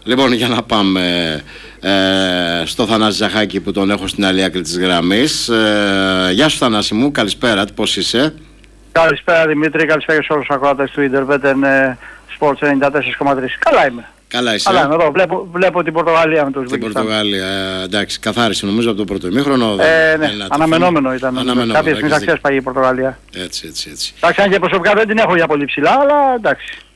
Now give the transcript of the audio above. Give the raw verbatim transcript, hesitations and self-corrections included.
Λοιπόν, για να πάμε ε, στο Θανάση Ζαχάκη που τον έχω στην άλλη άκρη της γραμμής. Ε, γεια σου Θανάση μου, καλησπέρα, πώς είσαι? Καλησπέρα Δημήτρη, καλησπέρα σε όλους τους ακροατές του Ιντερβέτεν Sports ενενήντα τέσσερα κόμμα τρία. Καλά είμαι. Καλά είσαι. Καλά είμαι εδώ, βλέπω, βλέπω την Πορτογαλία με τους Την Πορτογαλία, ε, εντάξει, καθάρισε νομίζω από το πρώτο ημίχρονο. Ε, ναι, αναμενόμενο ήταν. Κάποιες στιγμές ξέσπαγε η Πορτογαλία. Έτσι, έτσι, έτσι. Εντάξει, αν και προσωπικά δεν την έχω για πολύ ψηλά, αλλά εντάξει.